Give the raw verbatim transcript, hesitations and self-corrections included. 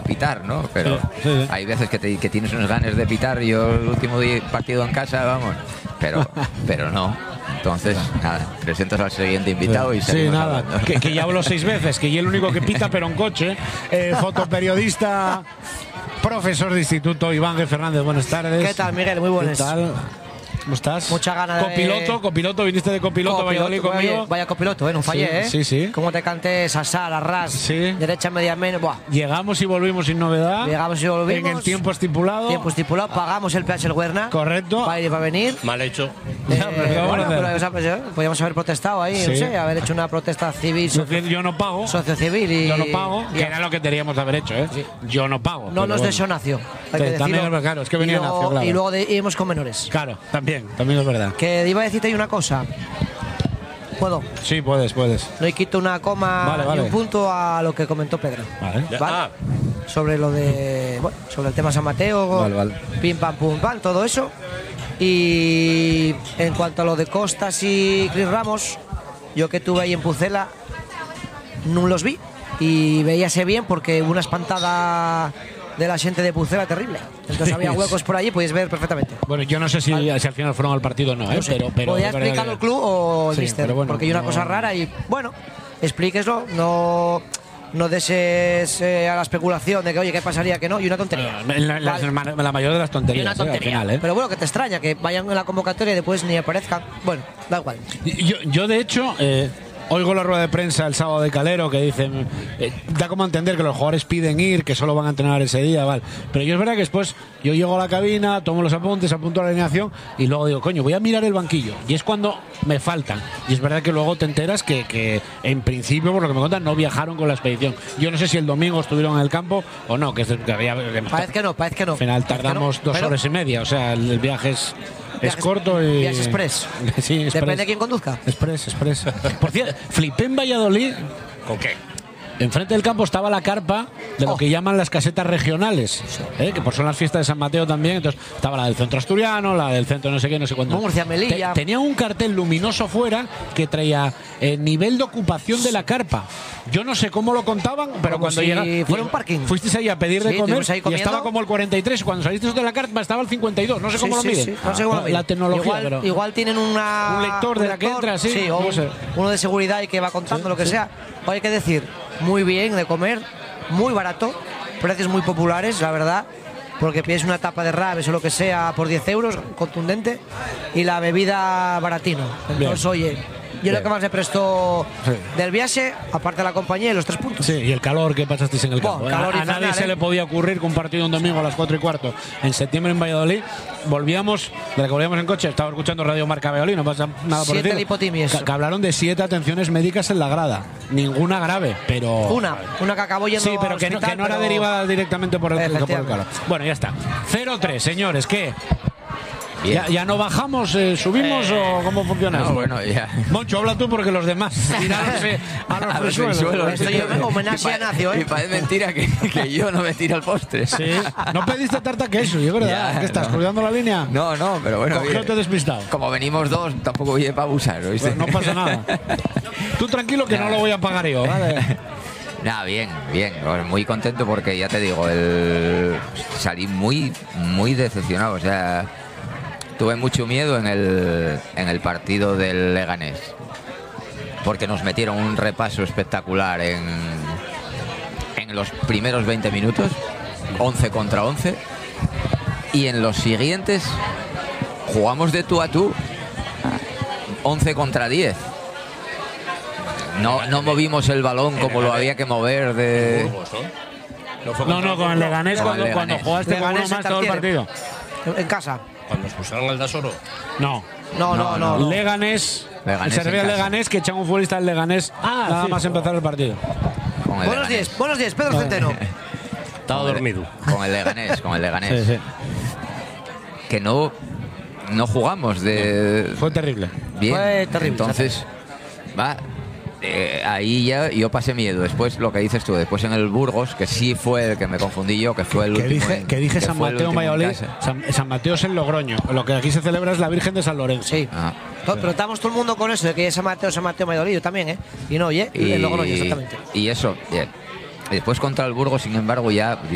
pitar, ¿no? Pero sí, sí, sí. hay veces que, te, que tienes unos ganas de pitar. Yo el último día, partido en casa, vamos, pero, pero no. Entonces, nada, presentas al siguiente invitado y sí, nada, hablando. que, que ya hablo seis veces, que yo el único que pita pero en coche, eh, fotoperiodista, profesor de instituto, Iván G. Fernández, buenas tardes. ¿Qué tal, Miguel? Muy buenas. ¿Qué tal? ¿Cómo estás? Mucha ganas de... Copiloto, copiloto, viniste de copiloto, Copiloto, Valladolid conmigo. Vaya, vaya copiloto, ¿eh? No fallé, Sí, ¿eh? sí, sí. Cómo te canté Sasar, Arras, Sí. derecha, media, menos. Buah. Llegamos y volvimos sin novedad. Llegamos y volvimos. En el tiempo estipulado. Tiempo estipulado, pagamos el peaje del Huerna. Correcto. Para ir y para venir. Mal hecho. Eh, Ya, pero ¿qué vamos bueno, a hacer? pero, o sea, pues, eh, podríamos haber protestado ahí, Sí. no sé, haber hecho una protesta civil, Yo, socio, yo no pago. socio civil y. Yo no pago, y- que era lo que teníamos que haber hecho, ¿eh? Sí. Yo no pago. No pero nos bueno. deseo Nacio. Hay Sí, que también decirlo. es claro, es que venía y luego, Nacio, claro. Y luego de, íbamos con menores. Claro, también, también es verdad. Que iba a decirte ahí una cosa. ¿Puedo? Sí, puedes, puedes. No hay quito una coma Vale, vale. ni un punto a lo que comentó Pedro. Vale. Ya- Vale. Ah, Sobre lo de. Bueno, sobre el tema San Mateo, Vale, vale. pim pam pum pam, todo eso. Y en cuanto a lo de Costas y Cris Ramos, yo que tuve ahí en Pucela, no los vi. Y veíase bien porque hubo una espantada de la gente de Pucela terrible. Entonces había huecos por allí, podéis ver perfectamente. Bueno, yo no sé si, si al final fueron al partido o no, ¿eh? No sé, pero, pero podía es verdad explicarlo que- el club o el Sí, mister, pero bueno, porque hay una no- cosa rara y bueno, explíqueslo, no no deses eh, a la especulación de que oye, ¿qué pasaría que no? Y una tontería. En la, la- Vale. la mayor de las Y tonterías, una ¿eh? Al tontería. final, ¿eh? Pero bueno, que te extraña que vayan en la convocatoria y después ni aparezcan. Bueno, da igual. Yo, yo de hecho, eh, oigo la rueda de prensa el sábado de Calero que dicen, eh, da como a entender que los jugadores piden ir, que solo van a entrenar ese día, ¿vale? Pero yo es verdad que después yo llego a la cabina, tomo los apuntes, apunto la alineación y luego digo, coño, voy a mirar el banquillo. Y es cuando me faltan. Y es verdad que luego te enteras que, que en principio, por lo que me cuentan, no viajaron con la expedición. Yo no sé si el domingo estuvieron en el campo o no, que, es, que había... que- Parece que no, parece que no. al final Parece que tardamos no, dos pero horas y media, o sea, el, el viaje es, es Viajes- corto y... viajes express. Sí, express. Depende de quién conduzca. Express, express. Por cierto, flipé en Valladolid. ¿con qué? Enfrente del campo estaba la carpa de lo Oh. que llaman las casetas regionales, ¿eh? Que por son las fiestas de San Mateo también. Entonces estaba la del centro asturiano, la del centro no sé qué, no sé cuánto. Murcia, Melilla. Te- tenía un cartel luminoso fuera que traía eh, nivel de ocupación de la carpa. Yo no sé cómo lo contaban, pero Como cuando si llega, fuera un parking. fuisteis ahí a pedir de Sí, comer estuvimos ahí y comiendo. estaba como el cuarenta y tres. Cuando salisteis de la carpa estaba el cincuenta y dos. No sé cómo Sí, lo sí, miden. sí, no sé cómo lo la, miden. la tecnología, igual, pero igual tienen una, Un lector de la que entra, sí, o no un- sé. uno de seguridad y que va contando lo que sea. O hay que decir, muy bien de comer, muy barato, precios muy populares, la verdad, porque pides una tapa de rabes o lo que sea por diez euros, contundente, y la bebida baratino. Entonces, Bien. oye, yo lo que más me prestó Sí. del viaje, aparte de la compañía y los tres puntos. Sí, y el calor que pasasteis en el Buah, campo. ¿eh? calor a, a nadie infernal, se ¿eh? le podía ocurrir que un partido un domingo a las cuatro y cuarto en septiembre en Valladolid. Volvíamos, de la que volvíamos en coche, estaba escuchando Radio Marca Valladolid, no pasa nada por Siete decirlo. lipotimias. Que, que hablaron de siete atenciones médicas en la grada. Ninguna grave, pero. Una, una que acabó yendo Sí, pero al que no, hospital, que no era pero- derivada directamente por el, por el Efectivamente. calor. Bueno, ya está. cero tres, señores, ¿qué? Bien. ¿Ya, ya no bajamos, eh, subimos o cómo funciona No, esto? bueno, ya. Moncho, habla tú porque los demás tirándose a A los los fresuelos. fresuelos. Esto yo- homenaje a Nacio, ¿eh? Y parece mentira que, que yo no me tiro al postre. Sí. No pediste tarta queso, yo verdad. Ya, ¿Qué estás no. cuidando la línea? No, no, pero bueno. Cogéote oye, despistado. como venimos dos, tampoco voy para abusar, ¿oíste? Pues no pasa nada. Tú tranquilo que no lo voy a pagar yo, ¿vale? Nada, bien, bien. Muy contento porque ya te digo, el... salí muy, muy decepcionado. O sea, tuve mucho miedo en el, en el partido del Leganés. Porque nos metieron un repaso espectacular en, en los primeros veinte minutos, once contra once. Y en los siguientes jugamos de tú a tú, once contra diez. No, no movimos el balón como lo había que mover de... Burgos, ¿no? No, fue No, contra no, con el Leganés Con el cuando, Leganés. cuando jugaste con uno Leganés más en todo el Tartiere. partido. En casa. Cuando expulsaron al Dasoro. No. No, no, no. no. Leganés. Leganés se refiere en al casa. Leganés que echan un futbolista del Leganés nada más empezar el partido. con el Buenos Leganés. días, buenos días, Pedro Centeno. Estaba Con el- dormido. Con el Leganés, con el Leganés. Sí, sí. Que no, no jugamos de Fue terrible. bien. Fue terrible. Entonces, va, eh, ahí ya yo pasé miedo. Después lo que dices tú, después en el Burgos, que sí fue el que me confundí yo, que fue el Que último. dije, en- que dije que San fue el Mateo en último en Valladolid. casa. San, San Mateo es en Logroño. Lo que aquí se celebra es la Virgen de San Lorenzo. Sí. Ah. To- Pero estamos todo el mundo con eso, de que es San Mateo, San Mateo, Valladolid, yo también, ¿eh? Y no, oye, Y, en Logroño, exactamente. y eso, bien. Y después contra el Burgos, sin embargo, ya